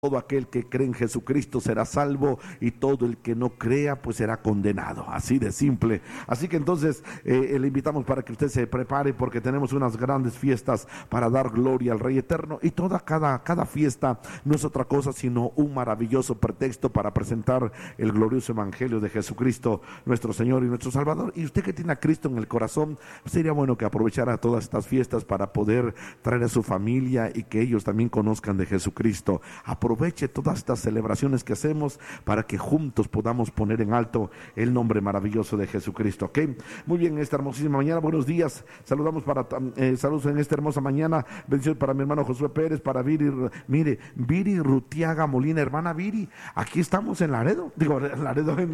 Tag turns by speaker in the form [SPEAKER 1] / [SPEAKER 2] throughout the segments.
[SPEAKER 1] todo aquel que cree en Jesucristo será salvo y todo el que no crea pues será condenado, así de simple. Así que entonces le invitamos para que usted se prepare, porque tenemos unas grandes fiestas para dar gloria al Rey Eterno, y cada fiesta no es otra cosa sino un maravilloso pretexto para presentar el glorioso evangelio de Jesucristo, nuestro Señor y nuestro Salvador. Y usted que tiene a Cristo en el corazón, sería bueno que aprovechara todas estas fiestas para poder traer a su familia y que ellos también conozcan de Jesucristo. Aproveche todas estas celebraciones que hacemos para que juntos podamos poner en alto el nombre maravilloso de Jesucristo, ¿ok? Muy bien, en esta hermosísima mañana, buenos días, saludos en esta hermosa mañana, bendiciones para mi hermano Josué Pérez, para Viri Rutiaga Molina, hermana Viri, aquí estamos en Laredo, en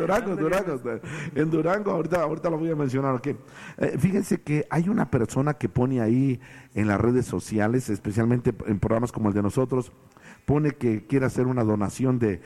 [SPEAKER 1] Durango, ahorita lo voy a mencionar, ¿ok? Fíjense que hay una persona que pone ahí en las redes sociales, especialmente en programas como el de nosotros, pone que quiere hacer una donación de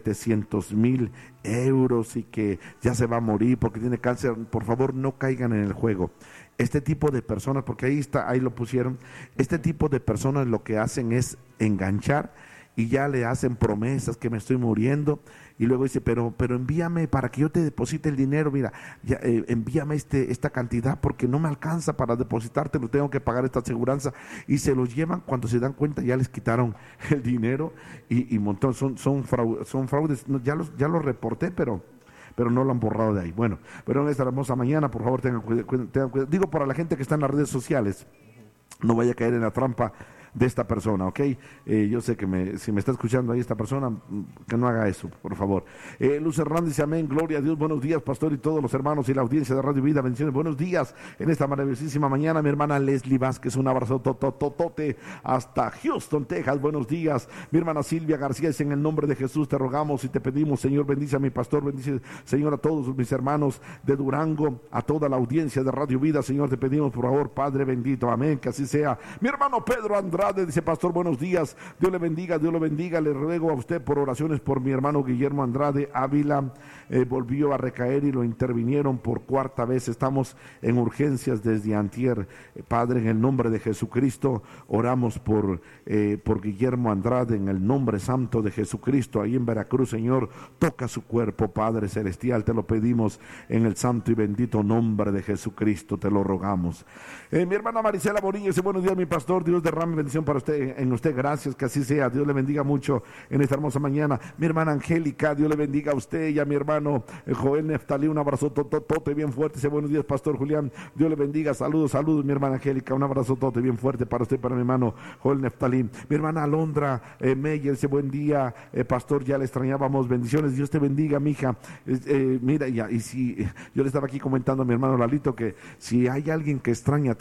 [SPEAKER 1] 700,000 euros y que ya se va a morir porque tiene cáncer. Por favor, no caigan en el juego. Este tipo de personas, porque ahí lo pusieron, este tipo de personas lo que hacen es enganchar y ya le hacen promesas que me estoy muriendo, y luego dice, pero envíame para que yo te deposite el dinero, mira, ya, envíame esta cantidad porque no me alcanza para depositarte, lo tengo que pagar esta aseguranza, y se los llevan. Cuando se dan cuenta ya les quitaron el dinero y montón, son fraudes. Ya los reporté, pero no lo han borrado de ahí. Bueno, pero en esta hermosa mañana, por favor, tengan cuidado. Digo, para la gente que está en las redes sociales, no vaya a caer en la trampa de esta persona, ¿ok? Yo sé que si me está escuchando ahí esta persona, que no haga eso, por favor. Luz Hernández dice, amén, gloria a Dios, buenos días, pastor, y todos los hermanos y la audiencia de Radio Vida, bendiciones, buenos días, en esta maravillosísima mañana. Mi hermana Leslie Vázquez, un abrazo tototote hasta Houston, Texas, buenos días. Mi hermana Silvia García dice, en el nombre de Jesús te rogamos y te pedimos, Señor, bendice a mi pastor, bendice, Señor, a todos mis hermanos de Durango, a toda la audiencia de Radio Vida, Señor, te pedimos, por favor, Padre bendito, amén, que así sea. Mi hermano Pedro Andrade dice, pastor, buenos días, Dios le bendiga, le ruego a usted por oraciones por mi hermano Guillermo Andrade Ávila, volvió a recaer y lo intervinieron por cuarta vez, estamos en urgencias desde antier. Padre, en el nombre de Jesucristo, oramos por Guillermo Andrade, en el nombre santo de Jesucristo, ahí en Veracruz, Señor, toca su cuerpo, Padre celestial, te lo pedimos en el santo y bendito nombre de Jesucristo, te lo rogamos. Mi hermana Marisela Bonilla dice, buenos días, mi pastor, Dios derrame bendición para usted, en usted, gracias, que así sea, Dios le bendiga mucho en esta hermosa mañana. Mi hermana Angélica, Dios le bendiga a usted y a mi hermano Joel Neftalí, un abrazo totote bien fuerte, dice, buenos días, pastor Julián, Dios le bendiga, saludos, mi hermana Angélica, un abrazo totote bien fuerte para usted, para mi hermano Joel Neftalí. Mi hermana Alondra Meyer dice, buen día, pastor, ya le extrañábamos, bendiciones, Dios te bendiga, mija. Mira, y si yo le estaba aquí comentando a mi hermano Lalito que si hay alguien que extraña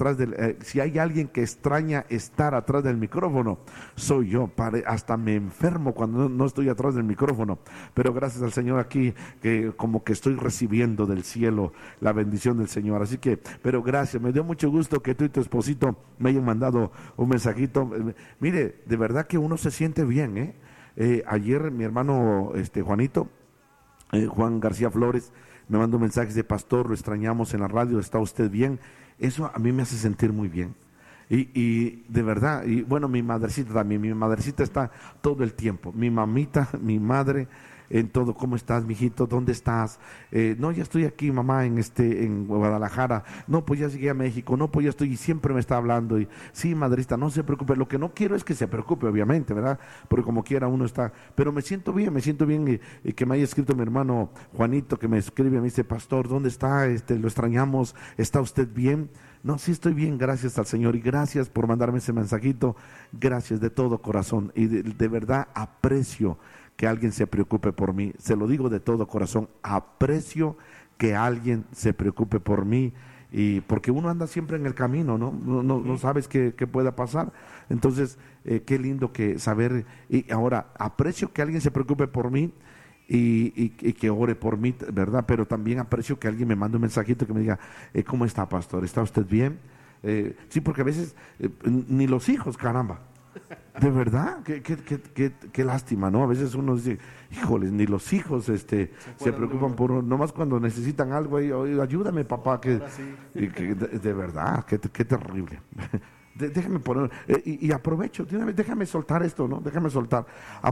[SPEAKER 1] estar atrás del micrófono, soy yo. Hasta me enfermo cuando no estoy atrás del micrófono, pero gracias al Señor aquí, que como que estoy recibiendo del cielo la bendición del Señor, así que, pero gracias, me dio mucho gusto que tú y tu esposito me hayan mandado un mensajito. Mire, de verdad que uno se siente bien, ayer mi hermano Juanito, Juan García Flores, me mandó un mensaje de, pastor, lo extrañamos en la radio, ¿está usted bien? Eso a mí me hace sentir muy bien. Y de verdad, y bueno, mi madrecita está todo el tiempo, mi mamita, mi madre, en todo. ¿Cómo estás, mijito? ¿Dónde estás? No, ya estoy aquí, mamá, en Guadalajara. No, pues ya llegué a México. No, pues ya estoy, y siempre me está hablando. Y sí, madrecita, no se preocupe. Lo que no quiero es que se preocupe, obviamente, ¿verdad? Porque como quiera uno está, pero me siento bien, y que me haya escrito mi hermano Juanito, que me escribe, me dice, pastor, ¿dónde está? Lo extrañamos, ¿está usted bien? No, sí estoy bien, gracias al Señor, y gracias por mandarme ese mensajito, gracias de todo corazón, y de verdad aprecio que alguien se preocupe por mí, se lo digo de todo corazón, aprecio que alguien se preocupe por mí, y porque uno anda siempre en el camino, no sabes qué pueda pasar. Entonces, qué lindo que saber, y ahora aprecio que alguien se preocupe por mí, y que ore por mí, ¿verdad? Pero también aprecio que alguien me mande un mensajito que me diga, ¿cómo está, pastor? ¿Está usted bien? Sí, porque a veces ni los hijos, caramba, de verdad, qué lástima, ¿no? A veces uno dice, híjoles, ni los hijos se preocupan por uno, nomás cuando necesitan algo, ayúdame, papá, de verdad, qué terrible. Déjame poner, y aprovecho, de una vez, déjame soltar esto, ¿no? Déjame soltar.